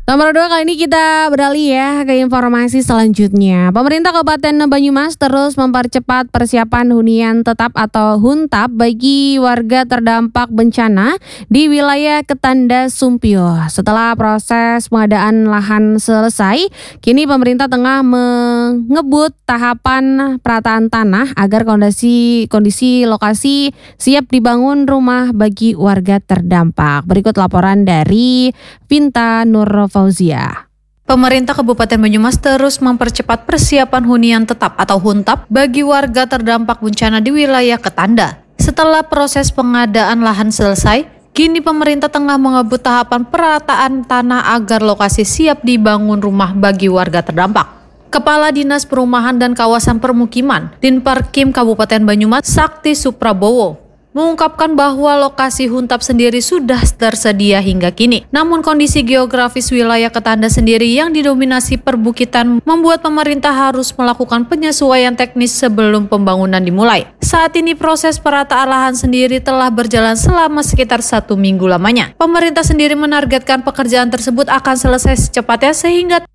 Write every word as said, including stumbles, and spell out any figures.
Nomor dua kali ini kita beralih ya ke informasi selanjutnya. Pemerintah Kabupaten Banyumas terus mempercepat persiapan hunian tetap atau huntap bagi warga terdampak bencana di wilayah Ketanda Sumpio. Setelah proses pengadaan lahan selesai, kini pemerintah tengah mengebut tahapan perataan tanah agar kondisi kondisi lokasi siap dibangun rumah bagi warga terdampak. Berikut laporan dari Vinta Nur Fauzia. Pemerintah Kabupaten Banyumas terus mempercepat persiapan hunian tetap atau huntap bagi warga terdampak bencana di wilayah Ketanda. Setelah proses pengadaan lahan selesai, kini pemerintah tengah mengebut tahapan perataan tanah agar lokasi siap dibangun rumah bagi warga terdampak. Kepala Dinas Perumahan dan Kawasan Permukiman, Dinperkim Kabupaten Banyumas, Sakti Suprabowo, mengungkapkan bahwa lokasi huntap sendiri sudah tersedia hingga kini. Namun kondisi geografis wilayah Ketanda sendiri yang didominasi perbukitan membuat pemerintah harus melakukan penyesuaian teknis sebelum pembangunan dimulai. Saat ini proses perataan lahan sendiri telah berjalan selama sekitar satu minggu lamanya. Pemerintah sendiri menargetkan pekerjaan tersebut akan selesai secepatnya sehingga